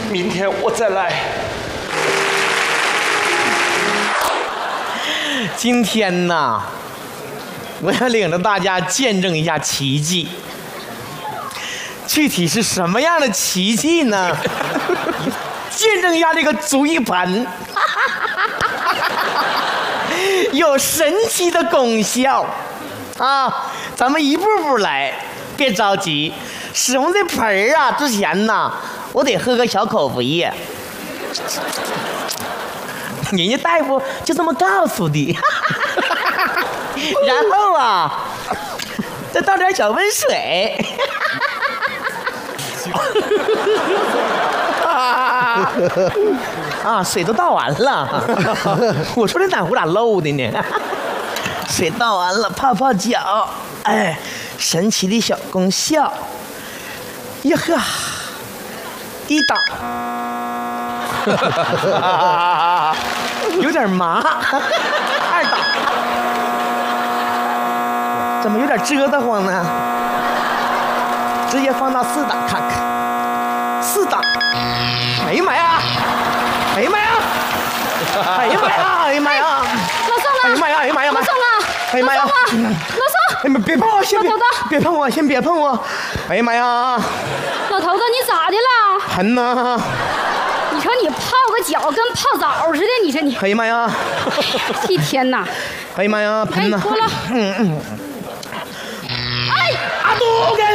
明天我再来。 今天呐，我要领着大家见证一下奇迹。具体是什么样的奇迹呢？见证一下这个足浴盆有神奇的功效啊！咱们一步步来，别着急。使用这盆儿啊之前呢，我得喝个小口服液。人家大夫就这么告诉的。然后啊，再倒点小温水。啊，水都倒完了。我说这暖壶咋漏的呢？水倒完了，泡泡脚。哎，神奇的小功效。呀呵，一档。有点麻。二档。怎么有点折腾慌呢？直接放到4档看看。4档。哎呀妈呀！哎呀妈呀！哎呀妈呀！哎呀妈呀！ 老宋了！ 哎呀妈呀！哎呀妈呀！ 老宋了！ 哎呀妈呀！ 老宋！ 哎呀，别碰我！先别碰我！先别碰我！哎呀妈呀！ 老头子，你咋的了？ 盆呐！ 你说你泡个脚跟泡澡似的，你说你。 哎呀妈呀！ 一天呐！ 哎呀妈呀！盆呐！ 脱了。哎， 阿杜根！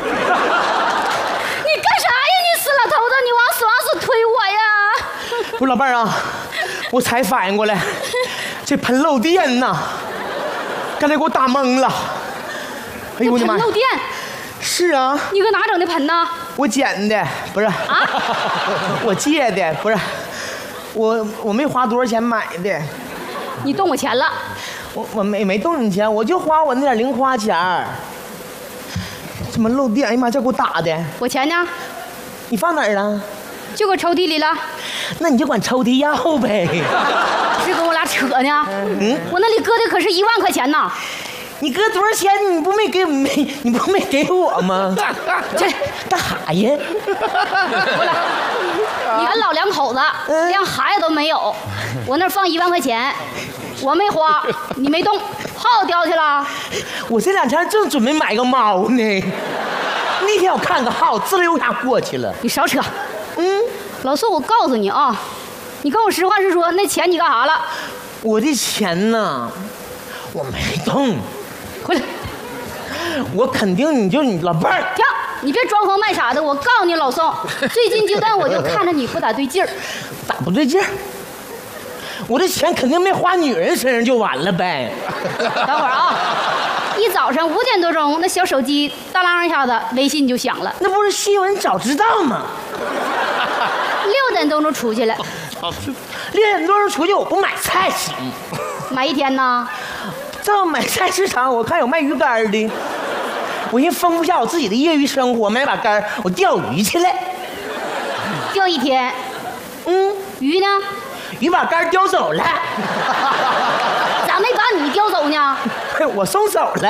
你干啥呀？你死老头子，你往死推我呀！ 不是老伴儿啊，我才反应过来，这盆漏电呐！刚才给我打懵了。哎呦我的妈！ 漏电？ 是啊。 你搁哪整的盆呢？ 我捡的，不是。啊？我借的，不是。我没花多少钱买的。 你动我钱了？ 我没动你钱，我就花我那点零花钱儿。怎么漏电？哎呀妈，这给我打的！ 我钱呢？ 你放哪儿了？ 就搁抽屉里了。 那你就管抽屉要呗。 是跟我俩扯呢？我那里搁的可是1万块钱呢。 你搁多少钱？你不没给我吗？这干啥呀？ 过来，俺老两口子连孩子都没有，我那放1万块钱，我没花，你没动，号掉去了。 我这2天正准备买个猫呢，那天我看个号，滋溜一下过去了。 你少扯。老宋，我告诉你啊，你跟我实话实说，那钱你干啥了？ 我的钱呢？我没动。 回来。 我肯定你老伴儿。 停！你别装疯卖傻的，我告诉你，老宋，最近阶段我就看着你不咋对劲儿。 咋不对劲儿？我这钱肯定没花女人身上就完了呗。 等会儿啊，一早上5点多钟，那小手机当啷一下子，微信就响了。 那不是新闻早知道吗 ？6点多钟出去了。 6点多钟出去，我不买菜行？ 买一天呢？ 这买菜市场，我看有卖鱼竿的，我先丰富一下我自己的业余生活，买把竿，我钓鱼去了。 钓一天。鱼呢？ 鱼把竿叼走了。 咋没把你叼走呢？ 我松手了。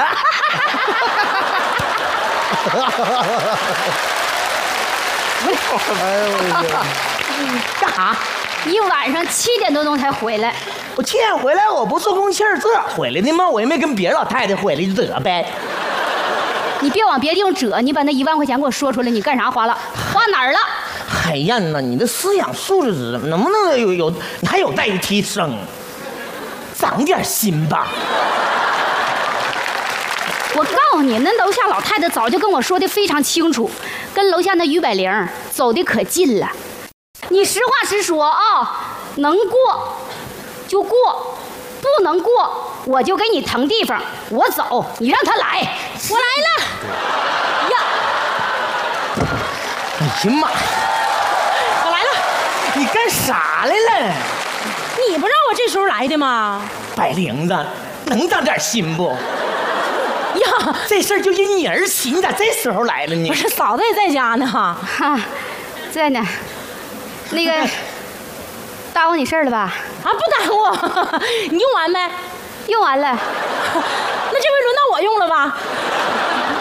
哎呦我的天！干啥？ 你晚上7点多钟才回来。 我7点回来，我不坐公汽儿自个儿回来的吗？我也没跟别老太太回来就得呗。 你别往别地方折，你把那1万块钱给我说出来，你干啥花了？花哪儿了？ 哎呀，你的思想素质能不能有你还有待于提升？长点心吧。 我告诉你，那楼下老太太早就跟我说的非常清楚，跟楼下那于百灵走的可近了。你实话实说啊，能过就过，不能过我就给你腾地方，我走，你让他来，我来了。呀！ 哎呀妈！ 我来了。 你干啥来了？ 你不让我这时候来的吗？ 百灵子，能长点心不？ 呀， 这事儿就因你而起，你咋这时候来了呢？ 不是，嫂子也在家呢。 哈，在呢。那个，耽误你事儿了吧？ 啊，不耽误。你用完没？ 用完了。 那这回轮到我用了吧？